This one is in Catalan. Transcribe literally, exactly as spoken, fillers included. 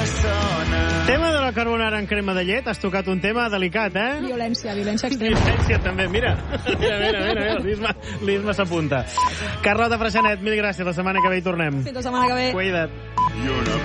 Tema de la carbonara en crema de llet. Has tocat un tema delicat, eh? Violència, violència extrema. Violència, també. Mira, mira, mira, mira, mira. L'Isma, l'Isma s'apunta. Carlota Freixanet, mil gràcies. La setmana que ve hi tornem. Fins la setmana que ve. Cuida't.